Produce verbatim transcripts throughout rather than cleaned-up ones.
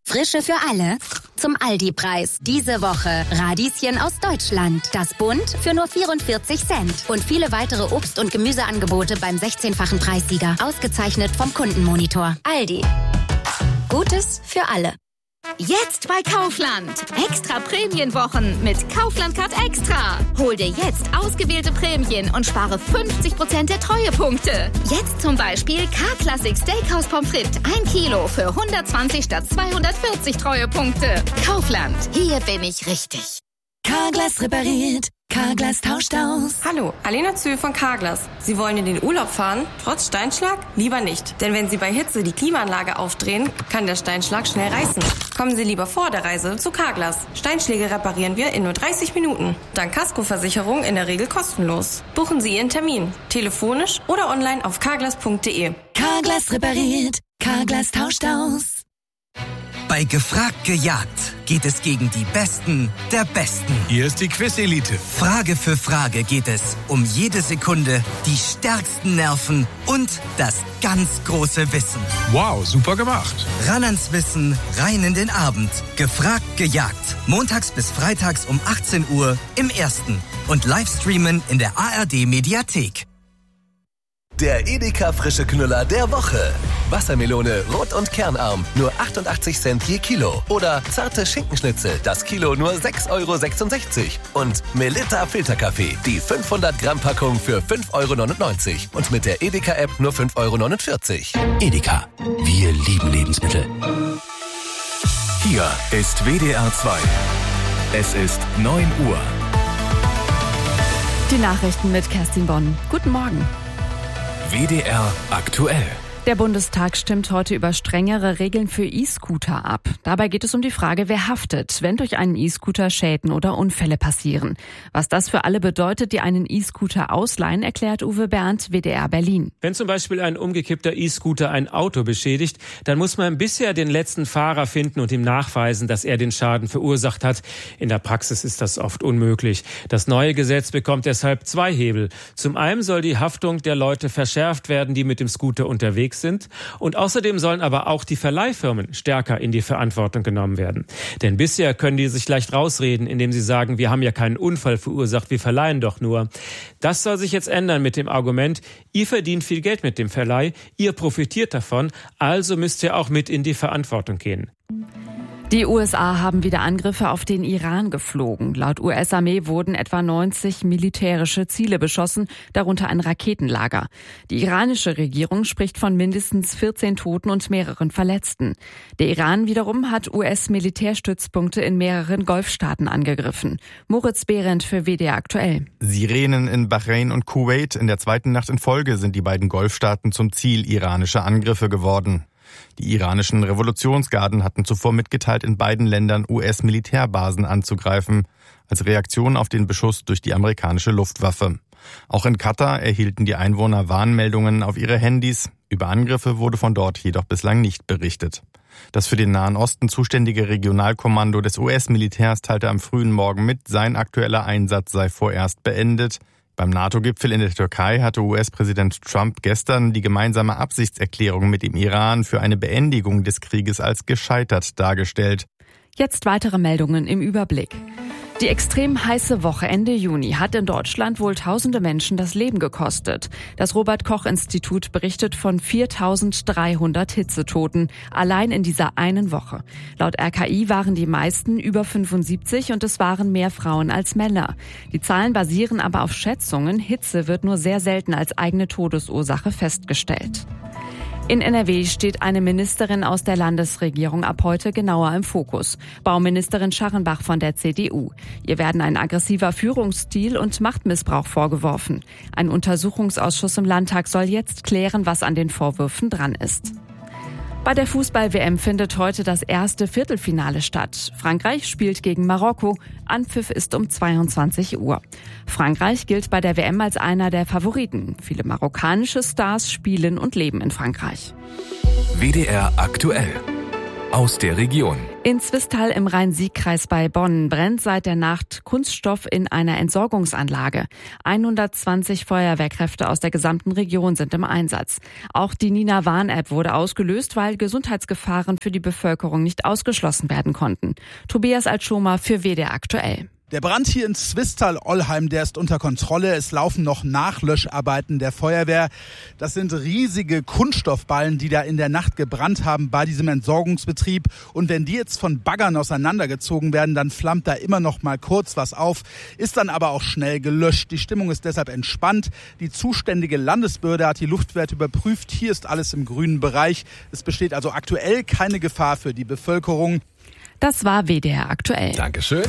Frische für alle zum Aldi-Preis. Diese Woche Radieschen aus Deutschland. Das Bund für nur vierundvierzig Cent. Und viele weitere Obst- und Gemüseangebote beim sechzehnfachen Preissieger. Ausgezeichnet vom Kundenmonitor. Aldi. Gutes für alle. Jetzt bei Kaufland. Extra Prämienwochen mit Kaufland Card Extra. Hol dir jetzt ausgewählte Prämien und spare fünfzig Prozent der Treuepunkte. Jetzt zum Beispiel K-Classic Steakhouse Pommes frites. ein Kilo für hundertzwanzig statt zweihundertvierzig Treuepunkte. Kaufland. Hier bin ich richtig. Carglass repariert. Carglass tauscht aus. Hallo, Alena Zöhl von Carglass. Sie wollen in den Urlaub fahren, trotz Steinschlag? Lieber nicht. Denn wenn Sie bei Hitze die Klimaanlage aufdrehen, kann der Steinschlag schnell reißen. Kommen Sie lieber vor der Reise zu Carglass. Steinschläge reparieren wir in nur dreißig Minuten. Dank Kaskoversicherung in der Regel kostenlos. Buchen Sie Ihren Termin. Telefonisch oder online auf carglass punkt de. Carglass repariert. Carglass tauscht aus. Bei Gefragt gejagt geht es gegen die Besten der Besten. Hier ist die Quiz-Elite. Frage für Frage geht es um jede Sekunde, die stärksten Nerven und das ganz große Wissen. Wow, super gemacht. Ran ans Wissen, rein in den Abend. Gefragt gejagt. Montags bis freitags um achtzehn Uhr im Ersten. Und Livestreamen in der A R D-Mediathek. Der Edeka frische Knüller der Woche. Wassermelone rot und kernarm, nur achtundachtzig Cent je Kilo. Oder zarte Schinkenschnitzel, das Kilo nur sechs Euro sechsundsechzig. Und Melitta Filterkaffee, die fünfhundert Gramm Packung für fünf Euro neunundneunzig. Und mit der Edeka-App nur fünf Euro neunundvierzig. Edeka, wir lieben Lebensmittel. Hier ist W D R zwei. Es ist neun Uhr. Die Nachrichten mit Kerstin Bonn. Guten Morgen. W D R aktuell. Der Bundestag stimmt heute über strengere Regeln für E-Scooter ab. Dabei geht es um die Frage, wer haftet, wenn durch einen E-Scooter Schäden oder Unfälle passieren. Was das für alle bedeutet, die einen E-Scooter ausleihen, erklärt Uwe Berndt, W D R Berlin. Wenn zum Beispiel ein umgekippter E-Scooter ein Auto beschädigt, dann muss man bisher den letzten Fahrer finden und ihm nachweisen, dass er den Schaden verursacht hat. In der Praxis ist das oft unmöglich. Das neue Gesetz bekommt deshalb zwei Hebel. Zum einen soll die Haftung der Leute verschärft werden, die mit dem Scooter unterwegs sind. Und außerdem sollen aber auch die Verleihfirmen stärker in die Verantwortung genommen werden. Denn bisher können die sich leicht rausreden, indem sie sagen, wir haben ja keinen Unfall verursacht, wir verleihen doch nur. Das soll sich jetzt ändern mit dem Argument, ihr verdient viel Geld mit dem Verleih, ihr profitiert davon, also müsst ihr auch mit in die Verantwortung gehen. Die U S A haben wieder Angriffe auf den Iran geflogen. Laut U S-Armee wurden etwa neunzig militärische Ziele beschossen, darunter ein Raketenlager. Die iranische Regierung spricht von mindestens vierzehn Toten und mehreren Verletzten. Der Iran wiederum hat U S-Militärstützpunkte in mehreren Golfstaaten angegriffen. Moritz Behrendt für W D R aktuell. Sirenen in Bahrain und Kuwait. In der zweiten Nacht in Folge sind die beiden Golfstaaten zum Ziel iranischer Angriffe geworden. Die iranischen Revolutionsgarden hatten zuvor mitgeteilt, in beiden Ländern U S-Militärbasen anzugreifen, als Reaktion auf den Beschuss durch die amerikanische Luftwaffe. Auch in Katar erhielten die Einwohner Warnmeldungen auf ihre Handys. Über Angriffe wurde von dort jedoch bislang nicht berichtet. Das für den Nahen Osten zuständige Regionalkommando des U S-Militärs teilte am frühen Morgen mit, sein aktueller Einsatz sei vorerst beendet. Beim NATO-Gipfel in der Türkei hatte U S-Präsident Trump gestern die gemeinsame Absichtserklärung mit dem Iran für eine Beendigung des Krieges als gescheitert dargestellt. Jetzt weitere Meldungen im Überblick. Die extrem heiße Woche Ende Juni hat in Deutschland wohl tausende Menschen das Leben gekostet. Das Robert-Koch-Institut berichtet von viertausenddreihundert Hitzetoten, allein in dieser einen Woche. Laut R K I waren die meisten über fünfundsiebzig und es waren mehr Frauen als Männer. Die Zahlen basieren aber auf Schätzungen. Hitze wird nur sehr selten als eigene Todesursache festgestellt. In N R W steht eine Ministerin aus der Landesregierung ab heute genauer im Fokus. Bauministerin Scharrenbach von der C D U. Ihr werden ein aggressiver Führungsstil und Machtmissbrauch vorgeworfen. Ein Untersuchungsausschuss im Landtag soll jetzt klären, was an den Vorwürfen dran ist. Bei der Fußball-W M findet heute das erste Viertelfinale statt. Frankreich spielt gegen Marokko. Anpfiff ist um zweiundzwanzig Uhr. Frankreich gilt bei der W M als einer der Favoriten. Viele marokkanische Stars spielen und leben in Frankreich. W D R aktuell. Aus der Region. In Zwistal im Rhein-Sieg-Kreis bei Bonn brennt seit der Nacht Kunststoff in einer Entsorgungsanlage. hundertzwanzig Feuerwehrkräfte aus der gesamten Region sind im Einsatz. Auch die Nina-Warn-App wurde ausgelöst, weil Gesundheitsgefahren für die Bevölkerung nicht ausgeschlossen werden konnten. Tobias Altschomer für W D R aktuell. Der Brand hier in Zwistal-Ollheim, der ist unter Kontrolle. Es laufen noch Nachlöscharbeiten der Feuerwehr. Das sind riesige Kunststoffballen, die da in der Nacht gebrannt haben bei diesem Entsorgungsbetrieb. Und wenn die jetzt von Baggern auseinandergezogen werden, dann flammt da immer noch mal kurz was auf, ist dann aber auch schnell gelöscht. Die Stimmung ist deshalb entspannt. Die zuständige Landesbehörde hat die Luftwerte überprüft. Hier ist alles im grünen Bereich. Es besteht also aktuell keine Gefahr für die Bevölkerung. Das war W D R aktuell. Dankeschön.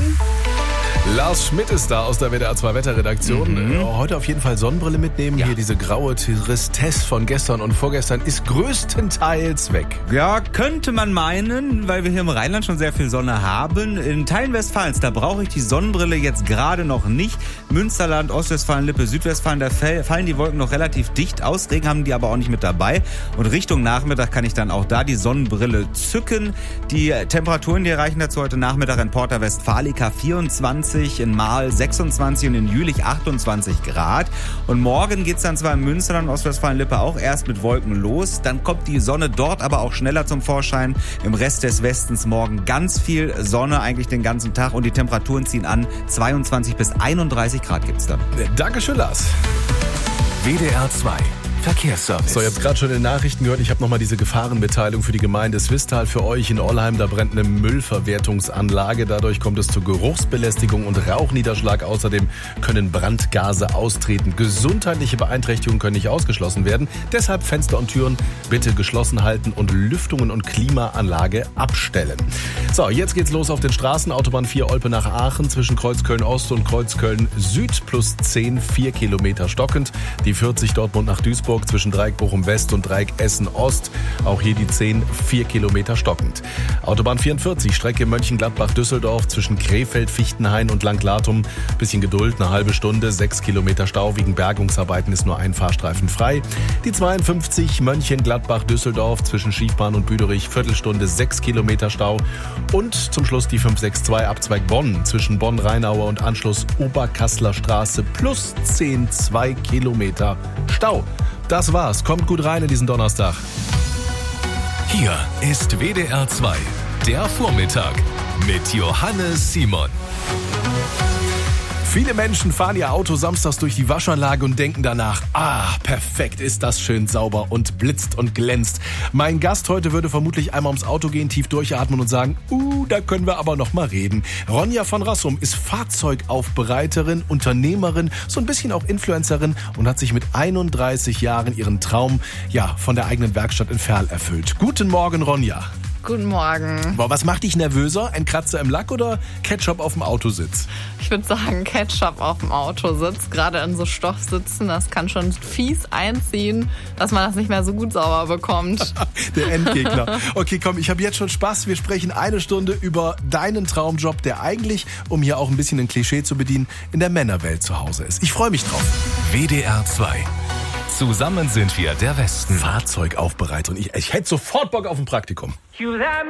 Lars Schmidt ist da aus der W D R zwei Wetterredaktion. Mhm. Heute auf jeden Fall Sonnenbrille mitnehmen. Ja. Hier diese graue Tristesse von gestern und vorgestern ist größtenteils weg. Ja, könnte man meinen, weil wir hier im Rheinland schon sehr viel Sonne haben. In Teilen Westfalens, da brauche ich die Sonnenbrille jetzt gerade noch nicht. Münsterland, Ostwestfalen, Lippe, Südwestfalen, da fallen die Wolken noch relativ dicht aus. Regen haben die aber auch nicht mit dabei. Und Richtung Nachmittag kann ich dann auch da die Sonnenbrille zücken. Die Temperaturen, die erreichen dazu heute Nachmittag in Porta Westfalica vierundzwanzig, in Marl sechsundzwanzig und in Jülich achtundzwanzig Grad. Und morgen geht's dann zwar in Münsterland und Ostwestfalen-Lippe auch erst mit Wolken los. Dann kommt die Sonne dort aber auch schneller zum Vorschein. Im Rest des Westens morgen ganz viel Sonne, eigentlich den ganzen Tag. Und die Temperaturen ziehen an. zweiundzwanzig bis einunddreißig Grad gibt's dann. Dankeschön, Lars. W D R zwei Verkehrsservice. So, jetzt gerade schon in den Nachrichten gehört, ich habe nochmal diese Gefahrenmitteilung für die Gemeinde Zwistal für euch in Ollheim. Da brennt eine Müllverwertungsanlage. Dadurch kommt es zu Geruchsbelästigung und Rauchniederschlag. Außerdem können Brandgase austreten. Gesundheitliche Beeinträchtigungen können nicht ausgeschlossen werden. Deshalb Fenster und Türen bitte geschlossen halten und Lüftungen und Klimaanlage abstellen. So, jetzt geht's los auf den Straßen. Autobahn vier Olpe nach Aachen zwischen Kreuzköln Ost und Kreuzköln Süd plus zehn, vier Kilometer stockend. Die vierzig Dortmund nach Duisburg zwischen Dreieck Bochum West und Dreieck Essen Ost. Auch hier die zehn, vier Kilometer stockend. Autobahn vierundvierzig, Strecke Mönchengladbach-Düsseldorf zwischen Krefeld, Fichtenhain und Langlatum. Bisschen Geduld, eine halbe Stunde, sechs Kilometer Stau. Wegen Bergungsarbeiten ist nur ein Fahrstreifen frei. Die zweiundfünfzig, Mönchengladbach-Düsseldorf zwischen Schiefbahn und Büderich, Viertelstunde, sechs Kilometer Stau. Und zum Schluss die fünf sechs zwei, Abzweig Bonn zwischen Bonn-Rheinauer und Anschluss Oberkassler Straße plus zehn, zwei Kilometer Stau. Das war's. Kommt gut rein in diesen Donnerstag. Hier ist W D R zwei, der Vormittag mit Johannes Simon. Viele Menschen fahren ihr Auto samstags durch die Waschanlage und denken danach, ah, perfekt, ist das schön sauber und blitzt und glänzt. Mein Gast heute würde vermutlich einmal ums Auto gehen, tief durchatmen und sagen, uh, da können wir aber noch mal reden. Ronja von Rassum ist Fahrzeugaufbereiterin, Unternehmerin, so ein bisschen auch Influencerin und hat sich mit einunddreißig Jahren ihren Traum, ja, von der eigenen Werkstatt in Verl erfüllt. Guten Morgen, Ronja. Guten Morgen. Boah, was macht dich nervöser? Ein Kratzer im Lack oder Ketchup auf dem Autositz? Ich würde sagen Ketchup auf dem Autositz. Gerade in so Stoffsitzen, das kann schon fies einziehen, dass man das nicht mehr so gut sauber bekommt. Der Endgegner. Okay, komm, ich habe jetzt schon Spaß. Wir sprechen eine Stunde über deinen Traumjob, der eigentlich, um hier auch ein bisschen ein Klischee zu bedienen, in der Männerwelt zu Hause ist. Ich freue mich drauf. W D R zwei. Zusammen sind wir der Westen. Fahrzeugaufbereiter. Und ich, ich hätte sofort Bock auf ein Praktikum.